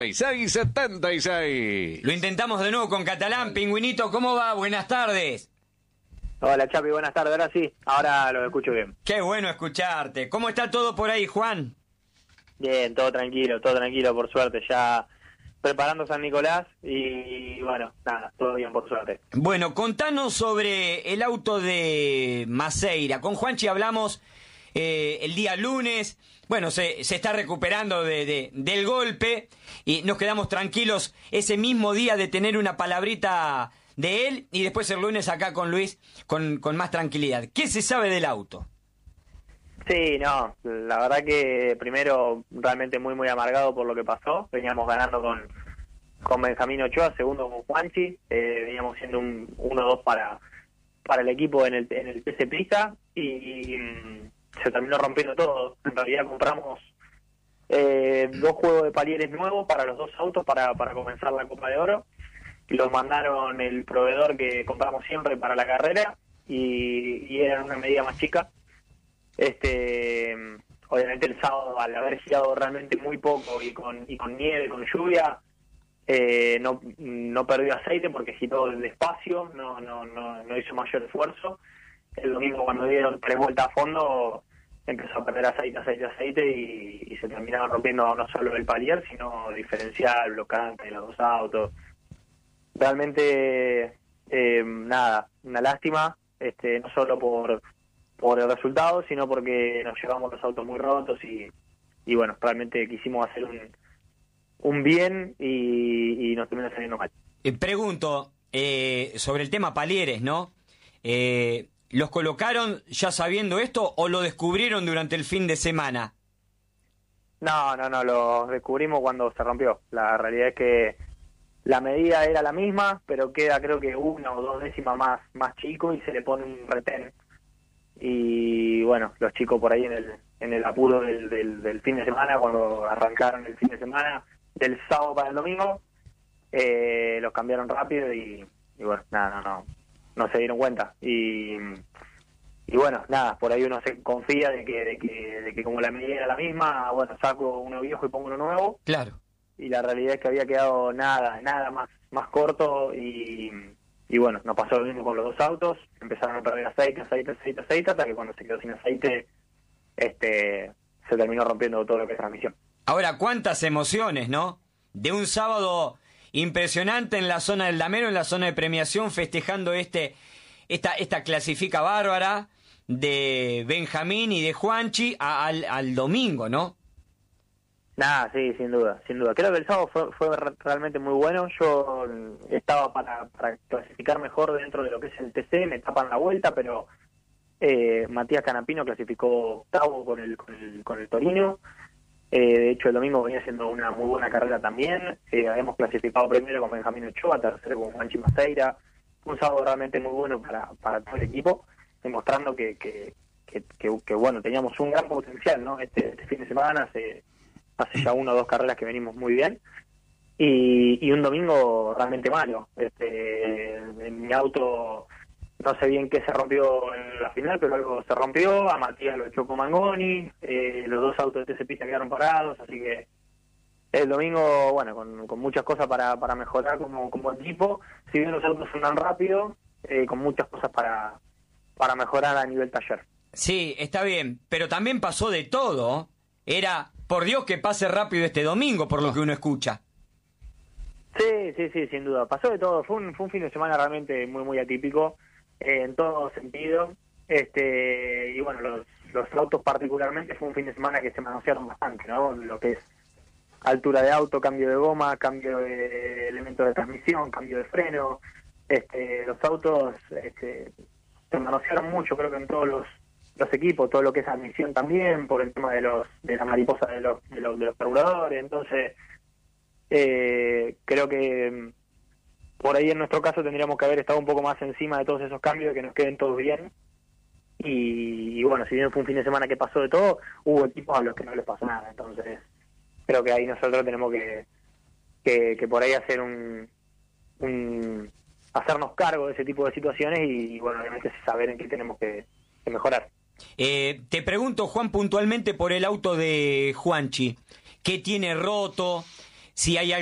676. Lo intentamos de nuevo con Catalán. Pingüinito, ¿cómo va? Buenas tardes. Hola Chapi, buenas tardes. Ahora sí, ahora lo escucho bien. Qué bueno escucharte. ¿Cómo está todo por ahí, Juan? Bien, todo tranquilo, por suerte. Ya preparando San Nicolás y bueno, nada, todo bien por suerte. Bueno, contanos sobre el auto de Maceira. Con Juanchi hablamos el día lunes. Bueno, se está recuperando del golpe y nos quedamos tranquilos ese mismo día de tener una palabrita de él y después el lunes acá con Luis con más tranquilidad. ¿Qué se sabe del auto? Sí, no, la verdad que primero realmente muy amargado por lo que pasó. Veníamos ganando con Benjamín Ochoa, segundo con Juanchi. Veníamos siendo un 1-2 para el equipo en el TC Pista y se terminó rompiendo todo. En realidad compramos 2 juegos de palieres nuevos para los 2 autos para comenzar la Copa de Oro. Los mandaron el proveedor que compramos siempre para la carrera y eran una medida más chica. Obviamente el sábado, al haber girado realmente muy poco y con nieve, con lluvia, no perdió aceite porque giró despacio, no hizo mayor esfuerzo. El domingo, cuando dieron 3 vueltas a fondo, empezó a perder aceite y se terminaron rompiendo no solo el palier, sino diferencial, blocante de los 2 autos. Realmente, nada, una lástima, no solo por el resultado, sino porque nos llevamos los autos muy rotos y bueno, realmente quisimos hacer un bien y nos terminó saliendo mal. Pregunto sobre el tema palieres, ¿no? ¿Los colocaron ya sabiendo esto o lo descubrieron durante el fin de semana? No, lo descubrimos cuando se rompió. La realidad es que la medida era la misma, pero queda creo que 1 o 2 décimas más chico y se le pone un retén. Y bueno, los chicos por ahí en el apuro del fin de semana, cuando arrancaron el fin de semana, del sábado para el domingo, los cambiaron rápido y bueno, nada, no se dieron cuenta. Y bueno, nada, por ahí uno se confía de que como la medida era la misma, bueno, saco uno viejo y pongo uno nuevo. Claro. Y la realidad es que había quedado nada más corto y bueno, nos pasó lo mismo con los 2 autos. Empezaron a perder aceite, hasta que cuando se quedó sin aceite, se terminó rompiendo todo lo que es transmisión. Ahora, cuántas emociones, ¿no? De un sábado impresionante en la zona del Damero, en la zona de premiación, festejando esta clasifica bárbara de Benjamín y de Juanchi al domingo, ¿no? Nada, sí, sin duda. Creo que el sábado fue realmente muy bueno. Yo estaba para clasificar mejor dentro de lo que es el TC, me tapan la vuelta, pero Matías Canapino clasificó octavo con el Torino. De hecho, el domingo venía haciendo una muy buena carrera también. Habíamos clasificado primero con Benjamín Ochoa, tercero con Juanchi Maceira. Un sábado realmente muy bueno para todo el equipo, demostrando que bueno, teníamos un gran potencial, ¿no? Este fin de semana hace ya 1 o 2 carreras que venimos muy bien y un domingo realmente malo. En mi auto no sé bien qué se rompió en la final, pero algo se rompió. A Matías lo chocó Mangoni, los 2 autos de TC Pista quedaron parados, así que el domingo, bueno, con muchas cosas para mejorar como equipo. Si bien los autos andan rápido, con muchas cosas para mejorar a nivel taller. Sí, está bien, pero también pasó de todo. Era, por Dios, que pase rápido este domingo, por lo que uno escucha. Sí, sin duda. Pasó de todo. Fue un fin de semana realmente muy atípico, en todo sentido. Y bueno, los autos particularmente fue un fin de semana que se manosearon bastante, ¿no? Lo que es altura de auto, cambio de goma, cambio de elementos de transmisión, cambio de freno. Los autos se manosearon mucho, creo que en todos los equipos, todo lo que es admisión también, por el tema de la mariposa de los carburadores. Entonces creo que por ahí en nuestro caso tendríamos que haber estado un poco más encima de todos esos cambios, que nos queden todos bien. Y bueno, si bien fue un fin de semana que pasó de todo, hubo equipos a los que no les pasó nada. Entonces creo que ahí nosotros tenemos que por ahí hacer hacernos cargo de ese tipo de situaciones y bueno, obviamente saber en qué tenemos que mejorar. Te pregunto, Juan, puntualmente por el auto de Juanchi. ¿Qué tiene roto? si hay